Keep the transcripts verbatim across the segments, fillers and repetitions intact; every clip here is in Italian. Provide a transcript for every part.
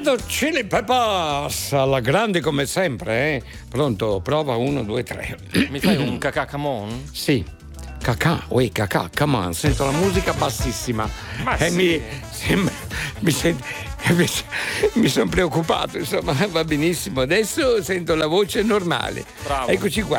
Red Hot Chili Peppers, alla grande come sempre, eh? Pronto? Prova uno, due, tre. Mi fai un cacà come on? Sì. Cacà, oi cacà, come on, sento la musica bassissima. Ma e sì. mi sembra. Mi, sento, mi, mi sono preoccupato, insomma, va benissimo. Adesso sento la voce normale. Bravo. Eccoci qua.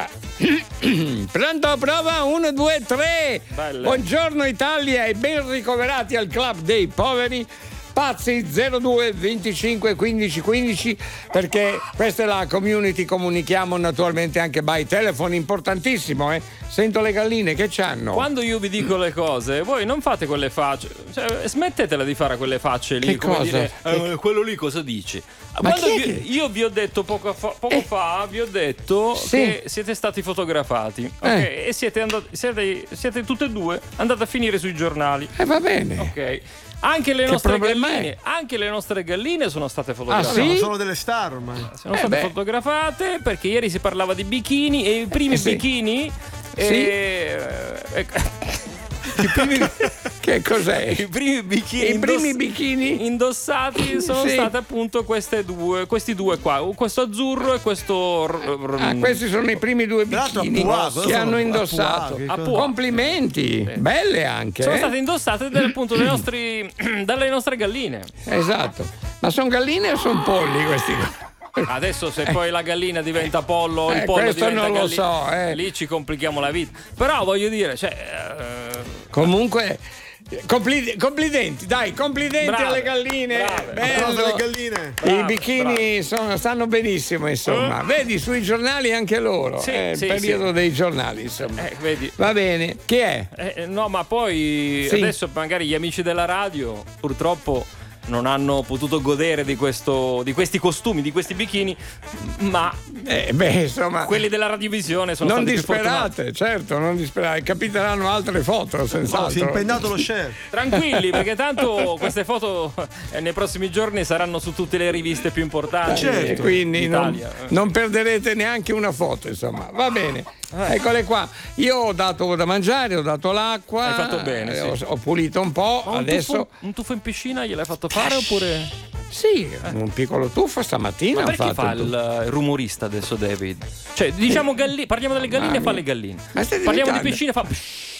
Pronto, prova, uno, due, tre. Belle. Buongiorno Italia e ben ricoverati al Club dei Poveri. Pazzi zero due venticinque quindici quindici, perché questa è la community, comunichiamo naturalmente anche by telephone, importantissimo, eh. Sento le galline che c'hanno. Quando io vi dico le cose, voi non fate quelle facce, cioè smettetela di fare quelle facce lì, Che come cosa? dire, eh, quello lì cosa dici? Ma Quando chi è vi- che- io vi ho detto poco fa, poco Eh. fa vi ho detto Sì. che siete stati fotografati, ok? Eh. E siete andati, siete, siete tutte e due andate a finire sui giornali. Eh, va bene. Ok. Anche le Che nostre problema galline, è? anche le nostre galline sono state Ah, fotografate. sì? Ma sono delle star ormai. Sono Eh, state beh. fotografate perché ieri si parlava di bikini e i primi Eh, sì. bikini Sì. eh, eh, I primi... che cos'è? i primi bikini, I primi indoss- bikini? indossati sono Sì. state appunto queste due, questi due qua, questo azzurro e questo r- r- Ah, questi sono i primi due Tra l'altro bikini a Pua, cosa che sono? hanno A indossato. Pua, che A cosa- Pua. Complimenti, belle anche. sono eh? state indossate dal, appunto dai nostri, dalle nostre galline. Esatto. Ma sono galline o sono polli questi qua? Adesso se poi la gallina diventa pollo o il Eh, pollo questo diventa non lo gallina, so, eh. lì ci complichiamo la vita. Però voglio dire, cioè eh, Comunque, compli- complimenti, dai, complimenti Brave, alle galline. brave. bello. Applauso alle galline. I Bravo, bikini sono- stanno benissimo, insomma. Vedi, sui giornali anche loro. Sì, è il sì, periodo sì. dei giornali, insomma. eh, vedi. Va bene. Chi è? Eh, no, ma poi Sì. adesso magari gli amici della radio purtroppo non hanno potuto godere di questo, di questi costumi, di questi bikini, ma Eh, beh, insomma. quelli della radiovisione sono non stati più fortunati. disperate, certo, non disperate. Capiteranno altre foto, No, si è senz'altro. impennato lo share. Tranquilli, perché tanto queste foto eh, nei prossimi giorni saranno su tutte le riviste più importanti. Certo. E quindi non, d'Italia. non perderete neanche una foto, insomma. Va bene. Eccole qua. Io ho dato da mangiare, ho dato l'acqua. Hai fatto bene, eh, sì. ho, ho pulito un po'. Ma un, Adesso tuffo, un tuffo in piscina gliel'hai fatto fare oppure? sì, un piccolo tuffo stamattina Ma ho perché fatto. fa il il, tuffo. il rumorista adesso David? Cioè, diciamo galli- parliamo delle galline, Mamma fa mia. le galline. Ma stai Parliamo di diventando- piscina, fa.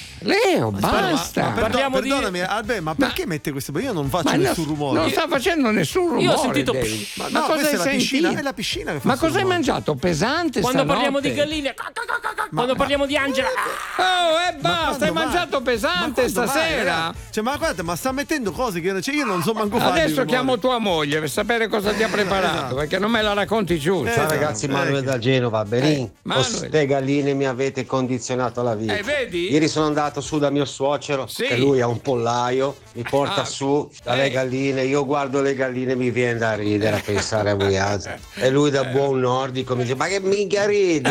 Leo, Ma basta. perdo- Parliamo di- perdonami, Albe, ma perché mette queste? Io non faccio Ma non- nessun rumore. non sta facendo nessun rumore. Io ho sentito David. psh. Ma, No, cosa questa hai è la piscina, sentito? è la piscina che fa Ma sto cosa hai rumore. mangiato? Pesante Quando stanotte? parliamo di galline, quando parliamo di Angela. Oh, e basta, hai quando mai? mangiato Ma pesante quando mai, stasera. ragazzi? Cioè, ma guarda, ma sta mettendo cose che cioè, io non so manco fare. Adesso chiamo tua moglie per sapere cosa ti ha preparato, esatto. perché non me la racconti giù. Eh, Ciao esatto. ragazzi, Manuel Eh, da Genova, Benin. Eh, Manuel. Con ste galline mi avete condizionato la vita. Eh, vedi? Ieri sono andato su da mio suocero, Sì. che lui ha un pollaio, mi porta Ah, su dalle eh. galline, io guardo le galline e mi viene da ridere a pensare a Wiaz. E lui da buon nordico mi dice, ma che minchia ridi?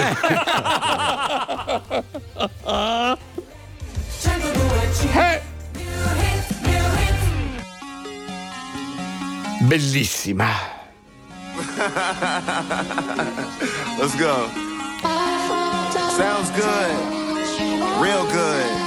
Eh. Bellissima. Let's go. Sounds good. Real good.